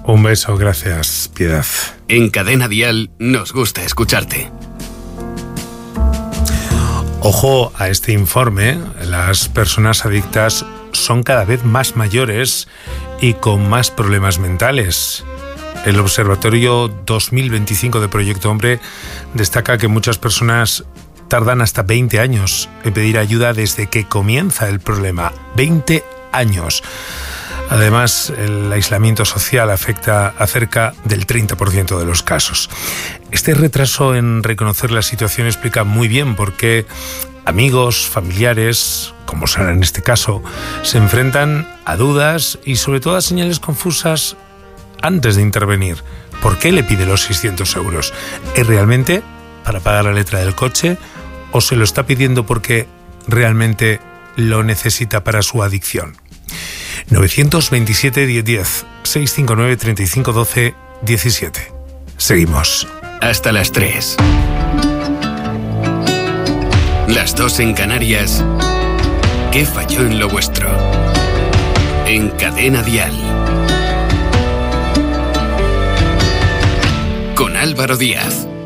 Un beso, gracias, Piedad. En Cadena Dial nos gusta escucharte. Ojo a este informe, las personas adictas son cada vez más mayores y con más problemas mentales. El Observatorio 2025 de Proyecto Hombre destaca que muchas personas tardan hasta 20 años en pedir ayuda desde que comienza el problema. 20 años. Además, el aislamiento social afecta a cerca del 30% de los casos. Este retraso en reconocer la situación explica muy bien por qué amigos, familiares, como será en este caso, se enfrentan a dudas y sobre todo a señales confusas antes de intervenir. ¿Por qué le pide los 600 euros? ¿Es realmente para pagar la letra del coche o se lo está pidiendo porque realmente lo necesita para su adicción? 927 1010 659 35 12 17. Seguimos. Hasta las 3. Las 2 en Canarias. ¿Qué falló en lo vuestro? En Cadena Dial. Con Álvaro Díaz.